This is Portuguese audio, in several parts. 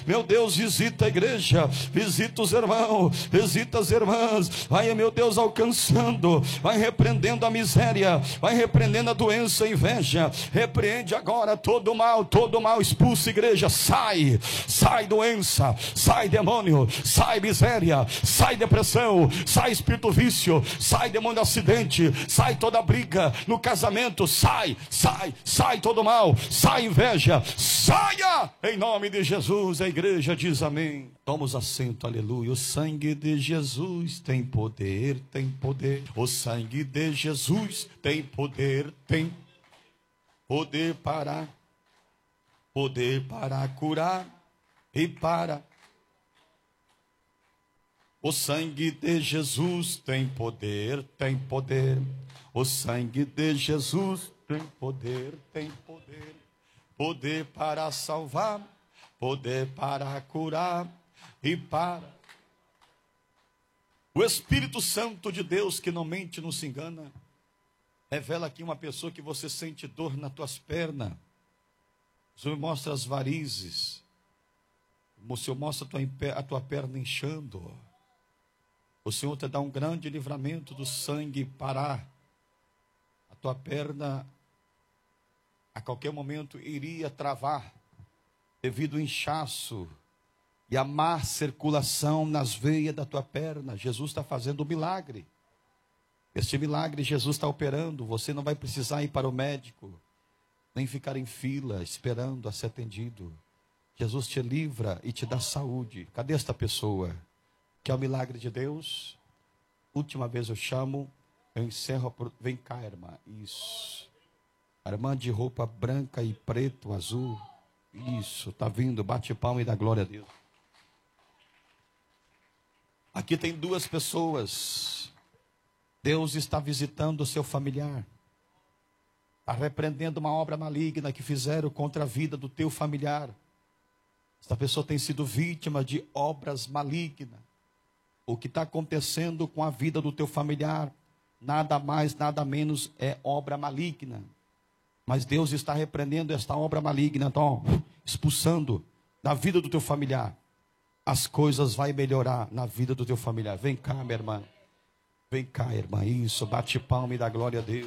Meu Deus, visita a igreja, visita os irmãos, visita as irmãs. Vai, meu Deus, alcançando, vai repreendendo a miséria, vai repreendendo a doença, a inveja. Repreende agora todo mal, expulsa a igreja. Sai doença, sai demônio, sai miséria, sai depressão, sai espírito vício, sai demônio acidente, sai toda briga no casamento, sai todo mal, sai inveja, saia em nome de Jesus. A igreja diz amém. Tomamos assento, aleluia. O sangue de Jesus tem poder, tem poder. O sangue de Jesus tem poder para curar e para. O sangue de Jesus tem poder, tem poder. O sangue de Jesus tem poder, tem poder. Poder para salvar, poder para curar e para. O Espírito Santo de Deus, que não mente, não se engana, revela aqui uma pessoa que você sente dor nas tuas pernas. O Senhor mostra as varizes. O Senhor mostra a tua perna inchando. O Senhor te dá um grande livramento do sangue parar. A tua perna, a qualquer momento, iria travar devido ao inchaço e a má circulação nas veias da tua perna. Jesus está fazendo um milagre. Este milagre Jesus está operando. Você não vai precisar ir para o médico, nem ficar em fila esperando a ser atendido. Jesus te livra e te dá saúde. Cadê esta pessoa? Que é o milagre de Deus? Última vez eu chamo, eu encerro. Vem cá, irmã. Isso. A irmã de roupa branca e preto, azul. Isso, está vindo. Bate palma e dá glória a Deus. Aqui tem duas pessoas. Deus está visitando o seu familiar. Está repreendendo uma obra maligna que fizeram contra a vida do teu familiar. Esta pessoa tem sido vítima de obras malignas. O que está acontecendo com a vida do teu familiar, nada mais, nada menos é obra maligna. Mas Deus está repreendendo esta obra maligna, então, expulsando da vida do teu familiar. As coisas vão melhorar na vida do teu familiar. Vem cá, minha irmã. Vem cá, irmã. Isso, bate palma e dá glória a Deus.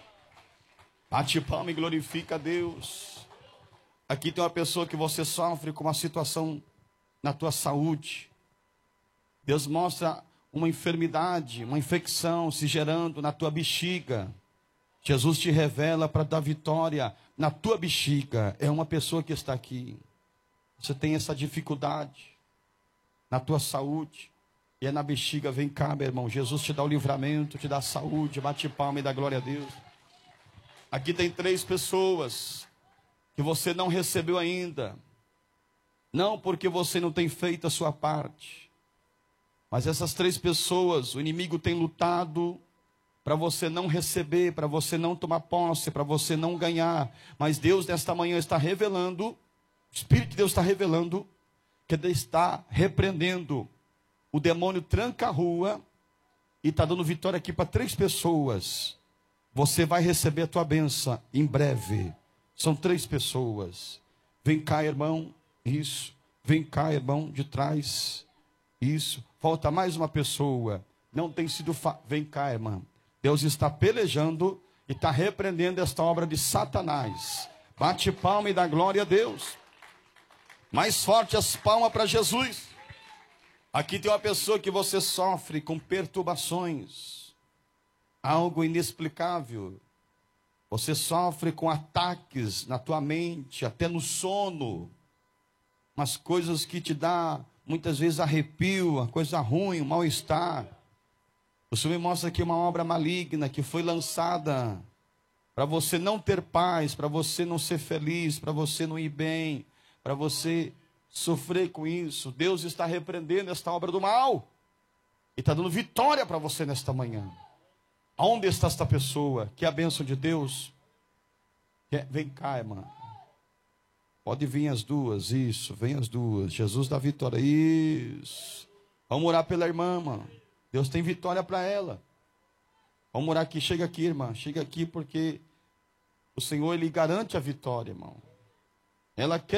Bate palma e glorifica a Deus. Aqui tem uma pessoa que você sofre com uma situação na tua saúde. Deus mostra uma enfermidade, uma infecção se gerando na tua bexiga. Jesus te revela para dar vitória na tua bexiga. É uma pessoa que está aqui. Você tem essa dificuldade na tua saúde. E é na bexiga. Vem cá, meu irmão. Jesus te dá o livramento, te dá a saúde. Bate palma e dá glória a Deus. Aqui tem 3 pessoas que você não recebeu ainda. Não porque você não tem feito a sua parte. Mas essas 3 pessoas, o inimigo tem lutado para você não receber, para você não tomar posse, para você não ganhar. Mas Deus nesta manhã está revelando, o Espírito de Deus está revelando, que Ele está repreendendo o demônio tranca-rua e está dando vitória aqui para 3 pessoas. Você vai receber a tua bênção em breve. São 3 pessoas. Vem cá, irmão. Isso. Vem cá, irmão, de trás. Isso. Falta mais uma pessoa. Não tem sido Vem cá, irmã. Deus está pelejando e está repreendendo esta obra de Satanás. Bate palma e dá glória a Deus. Mais forte as palmas para Jesus. Aqui tem uma pessoa que você sofre com perturbações. Algo inexplicável. Você sofre com ataques na tua mente, até no sono. Umas coisas que te dá muitas vezes arrepio, uma coisa ruim, um mal-estar. O Senhor me mostra aqui uma obra maligna que foi lançada para você não ter paz, para você não ser feliz, para você não ir bem, para você sofrer com isso. Deus está repreendendo esta obra do mal e está dando vitória para você nesta manhã. Aonde está esta pessoa? Que é a bênção de Deus? Vem cá, irmã. Pode vir as duas, isso, vem as duas. Jesus dá vitória, isso. Vamos orar pela irmã, mano. Deus tem vitória para ela. Vamos orar aqui, chega aqui, irmã. Chega aqui porque o Senhor, Ele garante a vitória, irmão. Ela quer